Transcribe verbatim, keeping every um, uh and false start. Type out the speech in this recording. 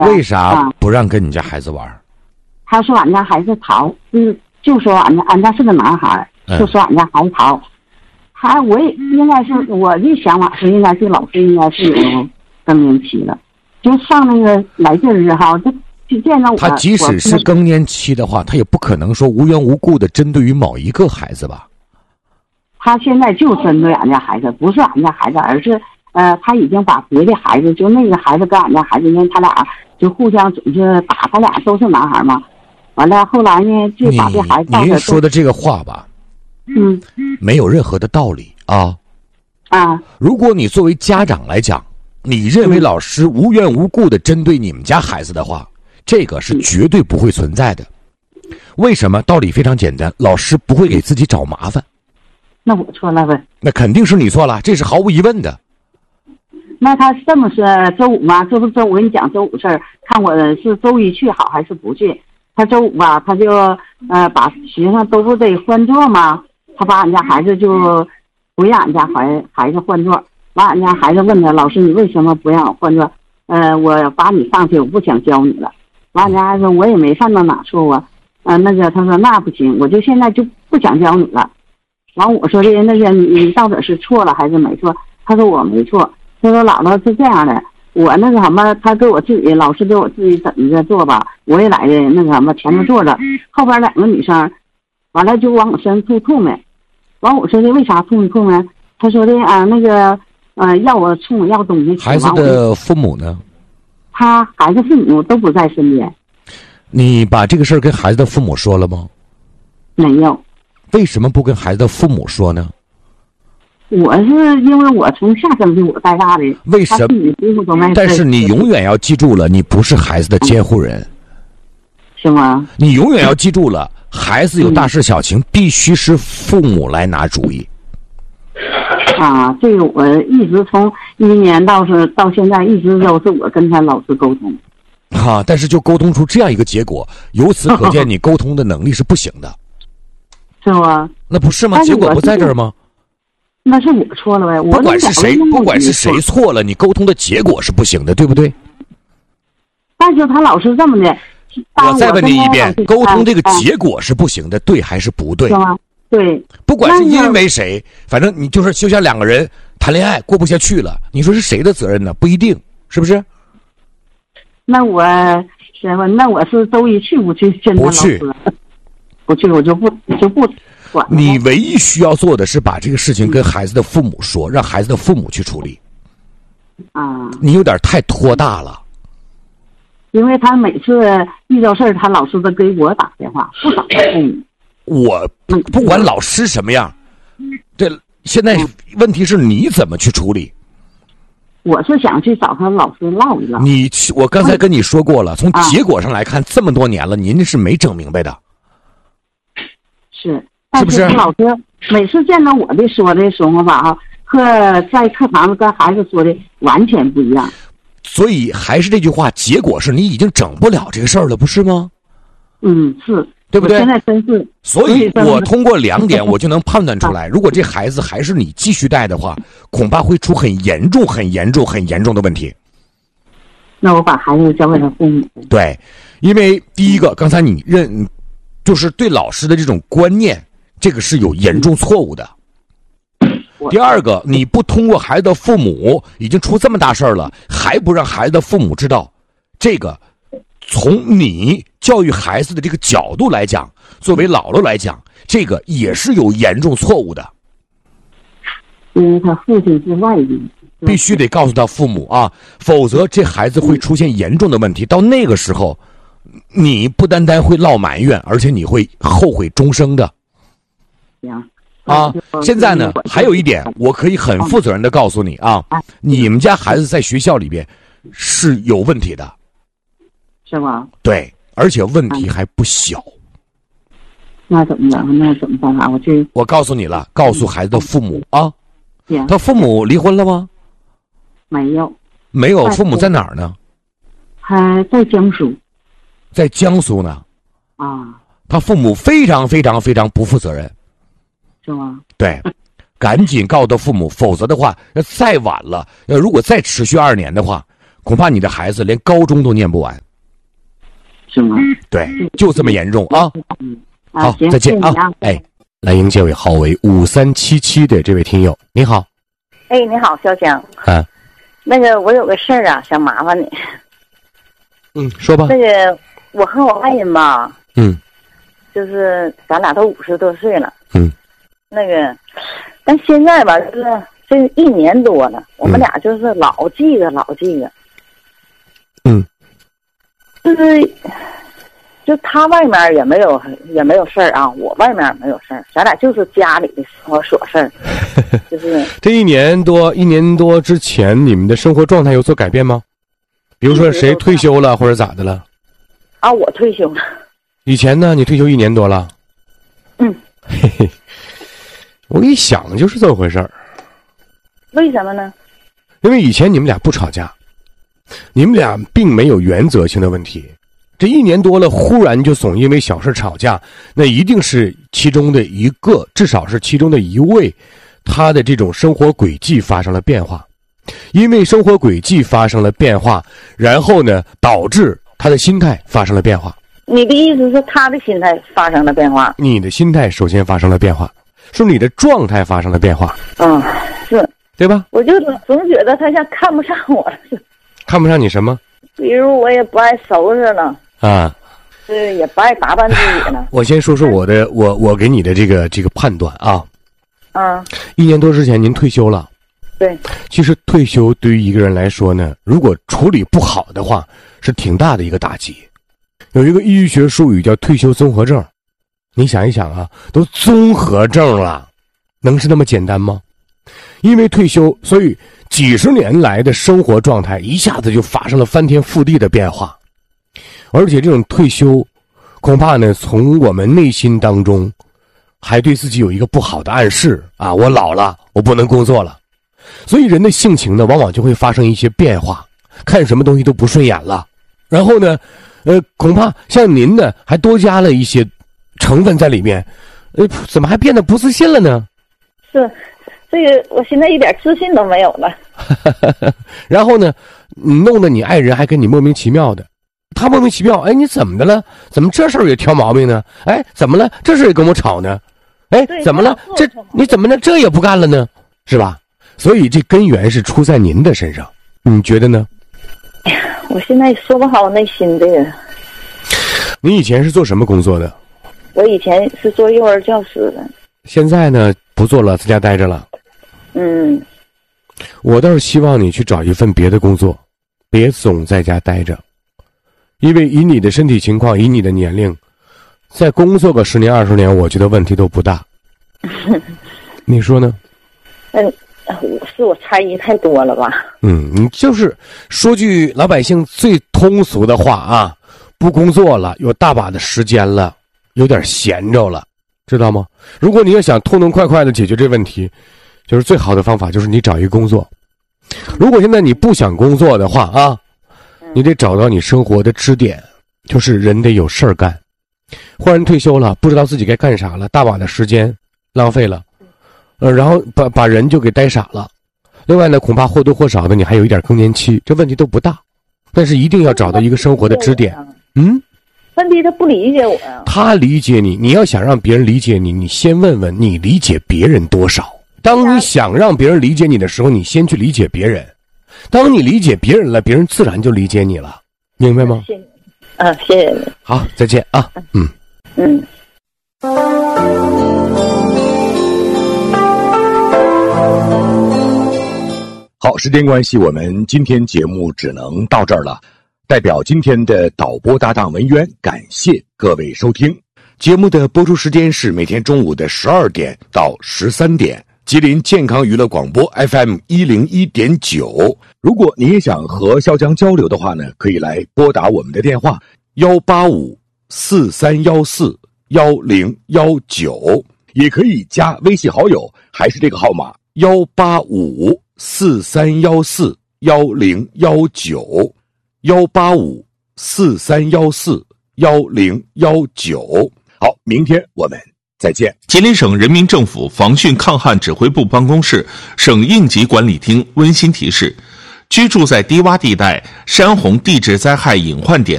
为啥不让跟你家孩子玩？ 他说俺家孩子淘，就就说俺家俺家是个男孩，就说俺家孩子淘。他我也应该是我的想法是，应该是老师应该是有更年期了，就上那个来劲儿哈，就就见到我。 他即使是更年期的话，他也不可能说无缘无故的针对于某一个孩子吧？ 他现在就针对俺家孩子，不是俺家孩子，而是呃，他已经把别的孩子，就那个孩子跟俺家孩子，因为他俩就互相总是打，他俩都是男孩嘛。完了后来呢，就把这孩子。 您说的这个话吧， 嗯， 没有任何的道理啊。 啊， 如果你作为家长来讲，你认为老师无缘无故的针对你们家孩子的话，这个是绝对不会存在的。为什么？道理非常简单，老师不会给自己找麻烦。 那我错了呗？ 那肯定是你错了，这是毫无疑问的。 那他这么说，周五嘛，这不周五我跟你讲周五事儿，看我是周一去好还是不去？他周五吧，他就呃把学生都不得换座嘛，他把俺家孩子就不让俺家孩孩子换座，完俺家孩子问他老师你为什么不让我换座？呃，我把你放弃，我不想教你了。完俺家孩子说我也没犯到哪错啊，呃那个他说那不行，我就现在就不想教你了。完我说的那个你你到底是错了还是没错？他说我没错。他说姥姥是这样的，我那个什么，他给我自己老师给我自己怎么着做吧，我也在的那个什么前面坐着，后边两个女生，完了就往我身上吐吐沫。完我说的为啥吐吐沫？他说的啊那个呃要我冲我要东西。 孩子的父母呢？ 他孩子父母都不在身边。 你把这个事儿跟孩子的父母说了吗？ 没有。 为什么不跟孩子的父母说呢？ 我是因为我从下生就我带大的。 为什么？但是你永远要记住了，你不是孩子的监护人。 是吗？ 你永远要记住了，孩子有大事小情，嗯、必须是父母来拿主意。 啊，这个我一直从一年到是到现在，一直都是我跟他老师沟通。 啊，但是就沟通出这样一个结果，由此可见你沟通的能力是不行的。 是吗？ 那不是吗？结果不在这儿吗？ 那是我错了呗。 不管是谁，不管是谁错了，你沟通的结果是不行的，对不对？ 但是他老是这么的。 我再问你一遍，沟通这个结果是不行的，对还是不对？ 是吗？对。 不管是因为谁，反正你就是就像两个人谈恋爱过不下去了，你说是谁的责任呢？不一定，是不是？ 那我是那我是周一去不去？ 不去。 不去，我就不就不管。 你唯一需要做的是把这个事情跟孩子的父母说，让孩子的父母去处理。 啊， 你有点太拖大了。 因为他每次遇到事儿，他老是都给我打电话，不找他父母。 我不管老师什么样，这现在问题是你怎么去处理？ 我是想去找他老师唠一唠。 你我刚才跟你说过了，从结果上来看，这么多年了，您是没整明白的。 是， 是不是？ 老师每次见到我的说的时候吧，哈，课在课堂跟孩子说的完全不一样。 所以还是这句话，结果是你已经整不了这个事儿了，不是吗？ 嗯，是， 对不对？ 现在真是。 所以我通过两点，我就能判断出来，如果这孩子还是你继续带的话，恐怕会出很严重、很严重、很严重的问题。 那我把孩子交给他父母。 对，因为第一个，刚才你认。就是对老师的这种观念，这个是有严重错误的。第二个，你不通过孩子的父母，已经出这么大事儿了，还不让孩子的父母知道，这个从你教育孩子的这个角度来讲，作为姥姥来讲，这个也是有严重错误的。 因为他父亲是外地， 必须得告诉他父母啊，否则这孩子会出现严重的问题。到那个时候，你不单单会落埋怨，而且你会后悔终生的。啊，现在呢，还有一点，我可以很负责任的告诉你啊，你们家孩子在学校里边是有问题的， 是吗？ 对，而且问题还不小。 那怎么办？那怎么办法？我去。 我告诉你了，告诉孩子的父母啊。他父母离婚了吗？ 没有。 没有，父母在哪儿呢？ 还在江苏。 在江苏呢。 啊。 他父母非常非常非常不负责任。 是吗？ 对，赶紧告诉父母，否则的话，要再晚了，要如果再持续二年的话， 恐怕你的孩子连高中都念不完。 是吗？ 对，就这么严重啊！好，再见啊！哎，来迎接尾号为五三七七的这位听友，你好。 哎，你好，小江。 啊， 那个我有个事儿啊，想麻烦你。 嗯，说吧。 那个我和我爱人吧， 嗯， 就是咱俩都五十多岁了。 嗯。 那个，但现在吧，就是这一年多了，我们俩就是老记着老记着。 嗯。 就是，就他外面也没有也没有事儿啊，我外面也没有事儿，咱俩就是家里的生活琐事儿。就是这一年多一年多之前，你们的生活状态有所改变吗？比如说谁退休了或者咋的了？ 啊，我退休了。 以前呢？你退休一年多了。 嗯。 嘿嘿，我一想就是这么回事儿。 为什么呢？ 因为以前你们俩不吵架。你们俩并没有原则性的问题，这一年多了，忽然就总因为小事吵架，那一定是其中的一个，至少是其中的一位，他的这种生活轨迹发生了变化。因为生活轨迹发生了变化，然后呢，导致他的心态发生了变化。 你的意思是他的心态发生了变化？ 你的心态首先发生了变化，是你的状态发生了变化。 嗯，是， 对吧？ 我就总觉得他像看不上我了。 看不上你什么？ 比如我也不爱收拾了啊， 是也不爱打扮自己了。 我先说说我的，我我给你的这个这个判断啊。 啊， 一年多之前您退休了。 对。 其实退休对于一个人来说呢，如果处理不好的话，是挺大的一个打击。有一个医学术语叫退休综合症，你想一想啊，都综合症了，能是那么简单吗？因为退休，所以几十年来的生活状态一下子就发生了翻天覆地的变化，而且这种退休，恐怕呢，从我们内心当中，还对自己有一个不好的暗示啊，我老了，我不能工作了，所以人的性情呢，往往就会发生一些变化，看什么东西都不顺眼了，然后呢，呃，恐怕像您呢，还多加了一些成分在里面，呃，怎么还变得不自信了呢？ 是。这个我现在一点自信都没有了。 然后呢，你弄得你爱人还跟你莫名其妙的，他莫名其妙，哎，你怎么的了？怎么这事儿也挑毛病呢？哎，怎么了？这事儿也跟我吵呢？哎，怎么了？这你怎么了？这也不干了呢？是吧？所以这根源是出在您的身上，你觉得呢？ 哎呀，我现在说不好内心的。 你以前是做什么工作的？ 我以前是做幼儿教师的。现在呢，不做了，在家待着了。 嗯， 我倒是希望你去找一份别的工作，别总在家待着，因为以你的身体情况，以你的年龄，再工作个十年二十年，我觉得问题都不大。你说呢？ 嗯，是我猜疑太多了吧？ 嗯，你就是说句老百姓最通俗的话啊，不工作了，有大把的时间了，有点闲着了，知道吗？如果你要想痛痛快快的解决这问题，就是最好的方法就是你找一个工作。如果现在你不想工作的话啊，你得找到你生活的支点，就是人得有事儿干。忽然退休了，不知道自己该干啥了，大把的时间浪费了，呃，然后把把人就给呆傻了。另外呢，恐怕或多或少的你还有一点更年期，这问题都不大，但是一定要找到一个生活的支点。嗯， 问题他不理解我呀。 他理解你，你要想让别人理解你，你先问问你理解别人多少。当你想让别人理解你的时候，你先去理解别人。当你理解别人了，别人自然就理解你了，明白吗？ 谢谢。啊，谢谢你。 好，再见啊。嗯嗯。 好，时间关系，我们今天节目只能到这儿了。代表今天的导播搭档文渊，感谢各位收听。 节目的播出时间是每天中午的十二点到十三点。吉林健康娱乐广播 F M 一零一点九。 如果你也想和潇江交流的话呢，可以来拨打我们的电话幺八五四三幺四幺零幺九， 也可以加微信好友，还是这个号码幺八五四三幺四幺零幺九，幺八五四三幺四幺零幺九。 好，明天我们再见。 吉林省人民政府防汛抗旱指挥部办公室省应急管理厅温馨提示： 居住在低洼地带、山洪地质灾害隐患点